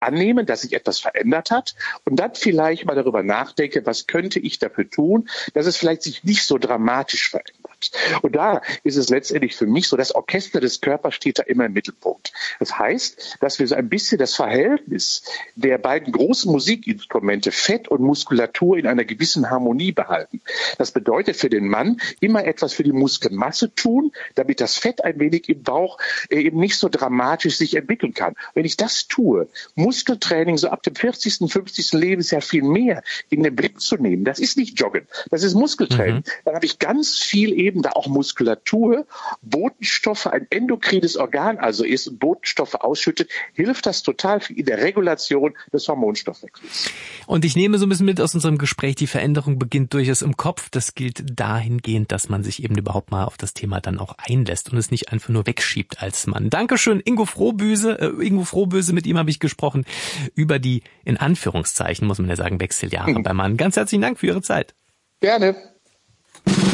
annehmen, dass sich etwas verändert hat und dann vielleicht mal darüber nachdenke, was könnte ich dafür tun, dass es vielleicht sich nicht so dramatisch verändert. Und da ist es letztendlich für mich so, das Orchester des Körpers steht da immer im Mittelpunkt. Das heißt, dass wir so ein bisschen das Verhältnis der beiden großen Musikinstrumente Fett und Muskulatur in einer gewissen Harmonie behalten. Das bedeutet für den Mann immer etwas für die Muskelmasse tun, damit das Fett ein wenig im Bauch eben nicht so dramatisch sich entwickeln kann. Wenn ich das tue, Muskeltraining so ab dem 40., 50. Lebensjahr viel mehr in den Blick zu nehmen, das ist nicht Joggen, das ist Muskeltraining. Dann habe ich ganz viel eben da auch Muskulatur, Botenstoffe, ein endokrines Organ also ist und Botenstoffe ausschüttet, hilft das total in der Regulation des Hormonstoffwechsels. Und ich nehme so ein bisschen mit aus unserem Gespräch, die Veränderung beginnt durchaus im Kopf. Das gilt dahingehend, dass man sich eben überhaupt mal auf das Thema dann auch einlässt und es nicht einfach nur wegschiebt als Mann. Dankeschön, Ingo Frohböse, mit ihm habe ich gesprochen über die, in Anführungszeichen, muss man ja sagen, Wechseljahre beim Mann. Ganz herzlichen Dank für Ihre Zeit. Gerne.